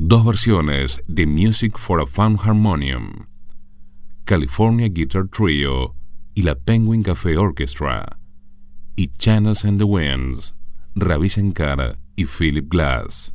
Dos versiones de Music for a Fun Harmonium, California Guitar Trio y la Penguin Cafe Orchestra, y Channels and the Winds, Ravi Shankar y Philip Glass.